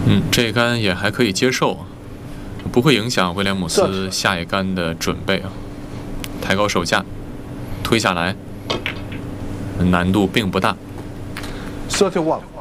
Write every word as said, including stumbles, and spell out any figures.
嗯，这一杆也还可以接受，不会影响威廉姆斯下一杆的准备啊。抬高手架，推下来，难度并不大。 thirty-one。